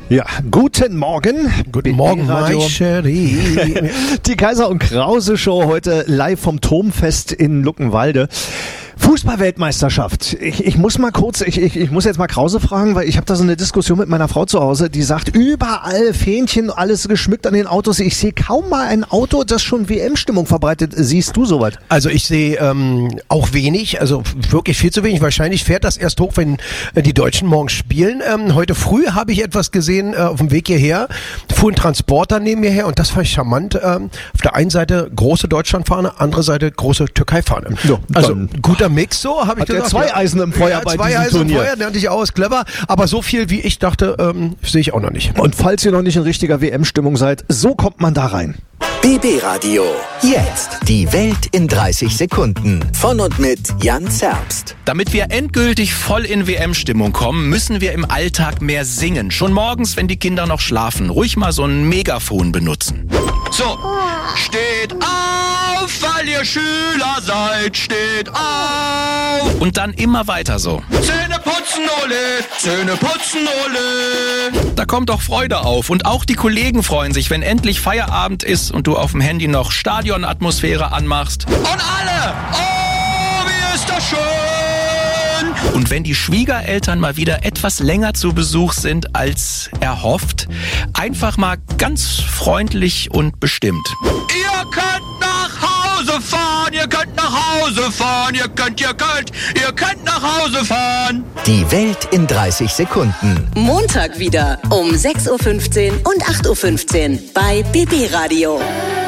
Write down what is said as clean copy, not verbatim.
Ja, guten Morgen. Guten Morgen, my Cherie. Die Kaiser und Krause Show heute live vom Turmfest in Luckenwalde. Fußball-Weltmeisterschaft. Ich muss mal kurz, ich muss jetzt mal Krause fragen, weil ich habe da so eine Diskussion mit meiner Frau zu Hause, die sagt, überall Fähnchen, alles geschmückt an den Autos. Ich sehe kaum mal ein Auto, das schon WM-Stimmung verbreitet. Siehst du sowas? Also ich sehe auch wenig, also wirklich viel zu wenig. Wahrscheinlich fährt das erst hoch, wenn die Deutschen morgen spielen. Heute früh habe ich etwas gesehen auf dem Weg hierher, fuhr ein Transporter neben mir her und das fand ich charmant. Auf der einen Seite große Deutschlandfahne, andere Seite große Türkei-Fahne. Ja, also guter Mix, so habe ich hat gesagt. Zwei Eisen im Feuer bei zwei diesem Eisen Turnier. im Feuer, lernte ich aus, clever. Aber so viel, wie ich dachte, sehe ich auch noch nicht. Und falls ihr noch nicht in richtiger WM-Stimmung seid, so kommt man da rein. BB Radio. Jetzt die Welt in 30 Sekunden. Von und mit Jan Zerbst. Damit wir endgültig voll in WM-Stimmung kommen, müssen wir im Alltag mehr singen. Schon morgens, wenn die Kinder noch schlafen, ruhig mal so ein Megafon benutzen. So, steht auf, weil ihr Schüler seid, steht auf. Und dann immer weiter so. Zähne putzen, Ole, Zähne putzen, Ole. Da kommt doch Freude auf. Und auch die Kollegen freuen sich, wenn endlich Feierabend ist und du auf dem Handy noch Stadionatmosphäre anmachst. Und alle, oh, wie ist das schön. Und wenn die Schwiegereltern mal wieder etwas länger zu Besuch sind als erhofft, einfach mal ganz freundlich und bestimmt. Ihr könnt nach Hause fahren, ihr könnt nach Hause fahren, ihr könnt nach Hause fahren. Die Welt in 30 Sekunden. Montag wieder um 6.15 Uhr und 8.15 Uhr bei BB Radio.